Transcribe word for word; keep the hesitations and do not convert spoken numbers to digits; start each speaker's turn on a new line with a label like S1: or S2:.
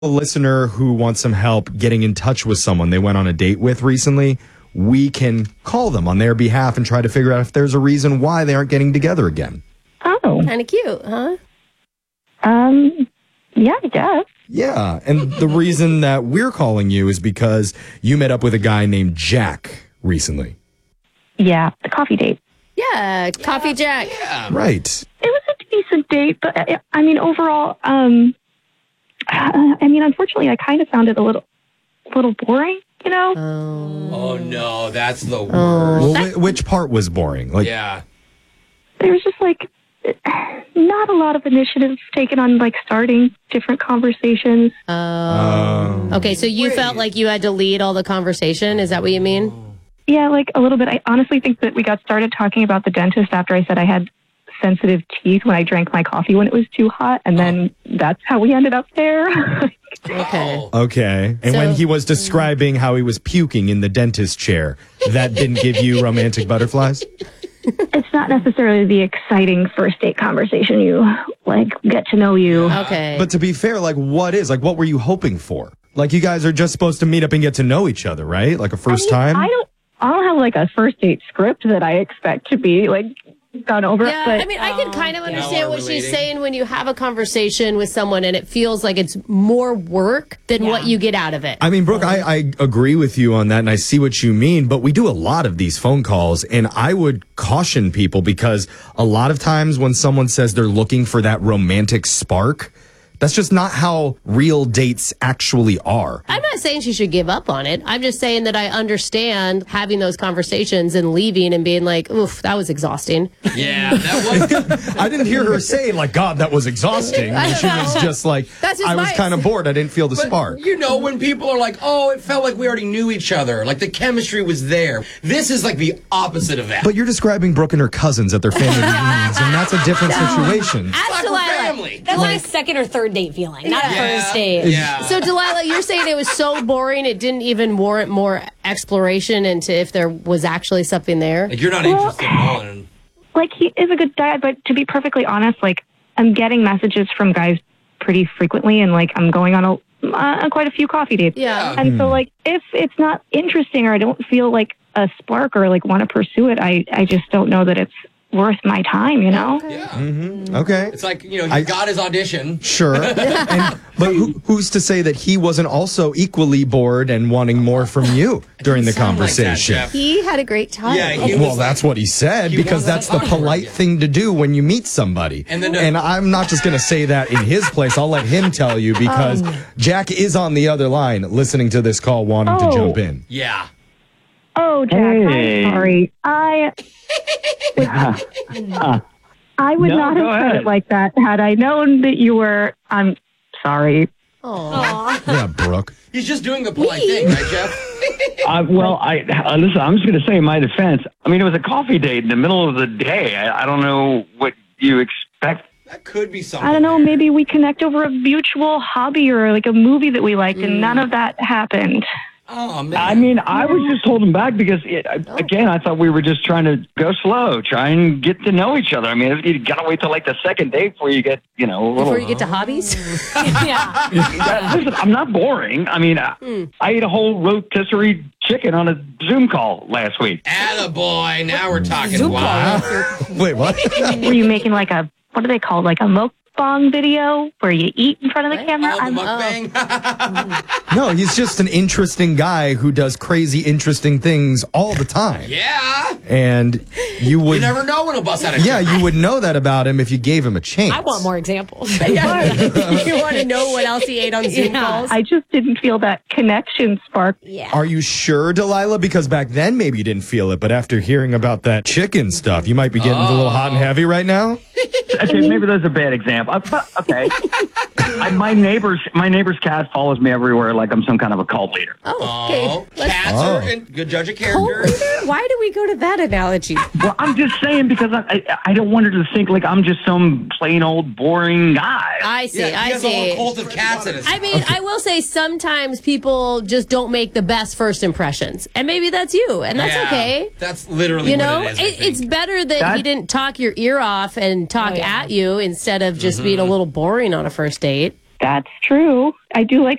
S1: A listener who wants some help getting in touch with someone they went on a date with recently, we can call them on their behalf and try to figure out if there's a reason why they aren't getting together again.
S2: Oh.
S3: Kind of cute, huh?
S2: Um, yeah, I guess.
S1: Yeah, and the reason that we're calling you is because you met up with a guy named Jack recently.
S2: Yeah, the coffee date.
S3: Yeah, Coffee Jack.
S1: Right.
S2: It was a decent date, but uh, I mean, overall, um, uh, I mean, unfortunately, I kind of found it a little, little boring, you know?
S4: Oh, no, that's the worst.
S1: Well, wh- which part was boring? Like,
S4: Yeah.
S2: There was just like not a lot of initiative taken on like starting different conversations.
S3: Um, okay, so you
S4: Wait.
S3: felt like you had to lead all the conversation. Is that what you mean?
S2: Yeah, like a little bit. I honestly think that we got started talking about the dentist after I said I had sensitive teeth when I drank my coffee when it was too hot, and then that's how we ended up there.
S3: Okay.
S4: Oh.
S1: okay. And
S3: So-
S1: when he was describing how he was puking in the dentist chair, that didn't give you romantic butterflies?
S2: It's not necessarily the exciting first date conversation. You like get to know you.
S3: Okay.
S1: But to be fair, like, what is? Like, what were you hoping for? Like, you guys are just supposed to meet up and get to know each other, right? Like a first time?
S2: I don't. I don't have like a first date script that I expect to be like gone over.
S3: yeah,
S2: but
S3: I mean, I can kind of understand
S4: we're
S3: what she's
S4: relating.
S3: saying when you have a conversation with someone and it feels like it's more work than what you get out of it.
S1: I mean, Brooke, I, I agree with you on that, and I see what you mean, but we do a lot of these phone calls, and I would caution people because a lot of times when someone says they're looking for that romantic spark, that's just not how real dates actually are.
S3: I'm not saying she should give up on it. I'm just saying that I understand having those conversations and leaving and being like, oof, that was exhausting.
S4: Yeah, that was...
S1: I didn't hear her say, like, God, that was exhausting. She was just like,
S3: That's just
S1: I was
S3: my-
S1: kind of bored. I didn't feel the
S4: But,
S1: spark.
S4: you know, when people are like, oh, it felt like we already knew each other. Like, the chemistry was there. This is like the opposite of that.
S1: But you're describing Brooke and her cousins at their family reunions, and that's a different situation.
S3: Ask
S4: like we're
S3: Delilah.
S4: family.
S5: That's like, a second or third date feeling, not
S4: Yeah.
S5: first date.
S4: Yeah.
S3: So, Delilah, you're saying it was so boring it didn't even warrant more exploration into if there was actually something there?
S4: Like, you're not interested at all in...
S2: like he is a good guy, but to be perfectly honest, like I'm getting messages from guys pretty frequently, and like I'm going on a uh, quite a few coffee dates.
S3: Yeah.
S2: And so like if it's not interesting or I don't feel like a spark or like want to pursue it, I I just don't know that it's worth my time, you know?
S4: Yeah.
S1: Okay.
S4: It's like, you know, you
S1: I-
S4: got his audition.
S1: Sure. And, but who, who's to say that he wasn't also equally bored and wanting more from you during the
S4: Sound like that,
S1: conversation?
S4: Jeff.
S3: He had a great time.
S4: Yeah, he
S1: Well,
S4: was
S1: that's
S4: like-
S1: what he said,
S4: he
S1: because
S4: wants
S1: that's
S4: to
S1: the
S4: talk to
S1: polite
S4: you.
S1: thing to do when you meet somebody.
S4: And then to-
S1: and I'm not just going to say that in his place. I'll let him tell you, because Jack is on the other line listening to this call, wanting to
S2: Oh.
S1: jump in.
S4: Yeah.
S2: Oh, Jack,
S6: Hey.
S2: I'm sorry. I I would
S6: No,
S2: not have
S6: go
S2: said
S6: ahead.
S2: it like that had I known that you were. I'm sorry.
S1: Yeah, Brooke.
S4: He's just doing the polite thing, right, Jeff?
S6: Uh, well, I uh, listen. I'm just going to say in my defense. I mean, it was a coffee date in the middle of the day. I, I don't know what you expect.
S4: That could be something.
S2: I don't know.
S4: there.
S2: Maybe we connect over a mutual hobby or like a movie that we liked, and none of that happened.
S4: Oh, man.
S6: I mean, I was just holding back because, it, I, again, I thought we were just trying to go slow, try and get to know each other. I mean, you got to wait till like the second date before you get, you know, a little.
S3: Before you get to hobbies?
S5: yeah.
S6: Yeah, listen, I'm not boring. I mean, I, I ate a whole rotisserie chicken on a Zoom call last week.
S4: Attaboy. Now we're talking.
S5: Zoom
S4: wow.
S1: Wait, what?
S2: Were you making like a what do they call it? Like a mukbang video where you eat in front of the
S3: What?
S2: camera?
S4: Oh, the
S2: I'm-
S4: mukbang.
S1: No, he's just an interesting guy who does crazy, interesting things all the time.
S4: Yeah.
S1: And you would.
S4: You never know when he'll bust out a
S1: Yeah,
S4: chick.
S1: you would know that about him if you gave him a chance.
S5: I want more examples.
S3: you want to know what else he ate on Zoom
S5: Yeah.
S3: calls?
S2: I just didn't feel that connection spark.
S5: yeah.
S1: Are you sure, Delilah? Because back then maybe you didn't feel it, but after hearing about that chicken stuff, you might be getting a little hot and heavy right now.
S6: Okay, maybe that's a bad example. Uh, but, okay, I, my neighbor's my neighbor's cat follows me everywhere like I'm some kind of a cult leader.
S3: Oh, okay.
S4: Oh,
S3: Let's-
S4: cats
S1: Oh.
S4: are a good judge of
S3: Cult
S4: character.
S3: leader? Why do we go to that analogy?
S6: Well, I'm just saying because I, I I don't want her to think like I'm just some plain old boring guy.
S3: I see.
S4: Yeah, he
S3: I
S4: has a
S3: see.
S4: whole cult of cats in his
S3: I mean, I will say sometimes people just don't make the best first impressions, and maybe that's you, and that's
S4: Yeah,
S3: okay.
S4: That's literally
S3: You
S4: what
S3: know,
S4: it is. I
S3: it,
S4: think.
S3: it's better that
S6: That-
S3: he didn't talk your ear off and talk
S5: Oh, yeah.
S3: at you instead of just being a little boring on a first date.
S2: That's true. I do like